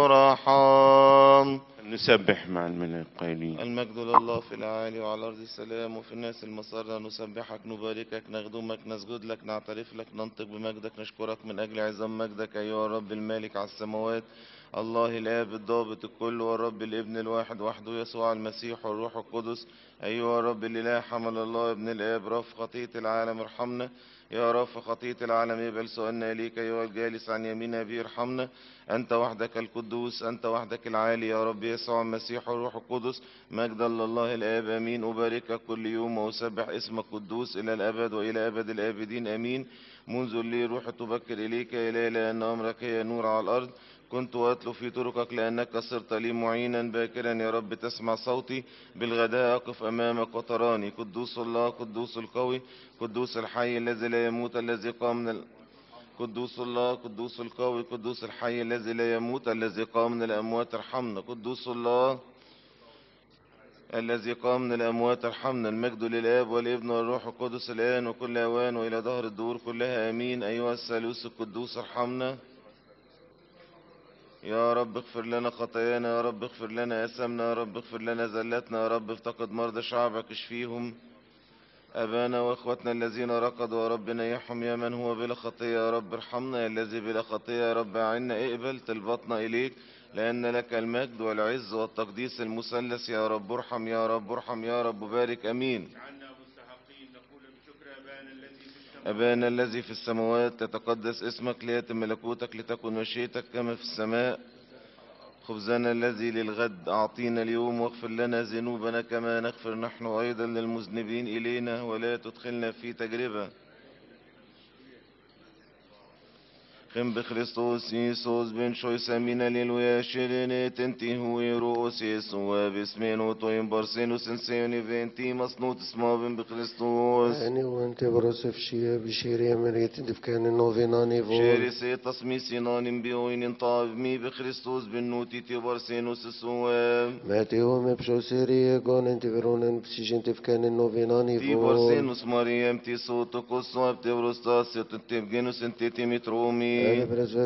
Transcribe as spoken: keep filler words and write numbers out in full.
رحم. نسبح مع الملائكة قائلين: المجد لله في الأعالي وعلى الأرض السلام، وفي الناس المسرة. نسبحك، نباركك، نخدمك، نسجد لك، نعترف لك، ننطق بمجدك، نشكرك من أجل عظام مجدك أيها الرب المالك على السماوات، الله الآب الضابط الكل، والرب الابن الواحد وحده يسوع المسيح والروح القدس. أيها الرب الإله حمل الله ابن الآب رف خطية العالم ارحمنا. يا رب خطية العالم يقبل سؤالنا إليك أيها الجالس عن يمين أبي ارحمنا. أنت وحدك القدوس، أنت وحدك العالي يا رب يسوع المسيح والروح القدس. مجدا لله الآب آمين. أباركك كل يوم وأسبح اسمك القدوس إلى الأبد وإلى أبد الآبدين آمين. منذ الليل روح تبكر إليك يا إلهي، لأن أمرك هي نور على الأرض. كنت أتلو في طرقك لأنك صرت لي معينا. باكرا يا رب تسمع صوتي، بالغداء أقف أمامك وتراني. قدوس الله، قدوس القوي، قدوس الحي الذي لا يموت، الذي قام من ال... قدوس الله، قدوس القوي، قدوس الحي الذي لا يموت، الذي قام من الأموات ارحمنا. قدوس الله الذي قام من الأموات ارحمنا. المجد للآب والابن والروح القدس الآن وكل أوان وإلى دهر الدور كلها آمين. أيها الثالوث القدوس ارحمنا. يا رب اغفر لنا خطايانا، يا رب اغفر لنا أثامنا، يا رب اغفر لنا زلاتنا، يا رب افتقد مرضى شعبك اشفيهم. أبانا وإخوتنا الذين رقدوا يا رب نيحهم. يا من هو بلا خطية يا رب ارحمنا. يا الذي بلا خطية يا رب أعنا. اقبل طلباتنا إليك، لأن لك المجد والعز والتقديس المثلث. يا رب ارحم، يا رب ارحم، يا رب بارك آمين. أبانا الذي في السماوات، تتقدس اسمك، ليأتي ملكوتك، لتكن مشيئتك كما في السماء. خبزنا الذي للغد أعطينا اليوم، واغفر لنا ذنوبنا كما نغفر نحن أيضا للمذنبين إلينا، ولا تدخلنا في تجربة. خم بخريستوس يسوس بن شويس من الالويا شيرين تنتي هو روس يسوع باسمين طوين بارسينوس انسيوني فينتي مصنوط اسمه بن بخريستوس. يعني وانت برسف شيا بشيريا مريت دفكان النوفيناني فول شيري سي تصمي سينان بيوين طاب مي بخريستوس بن نوتي تي بارسينوس السوام. ماتي هو مبشو سيريا قون انت برونن بسيجن دفكان النوفيناني تي فول بارسينوس مريم تي صوتك وصواب تي بروستاس تي بجنوس انتي تي مترومي. انا برزف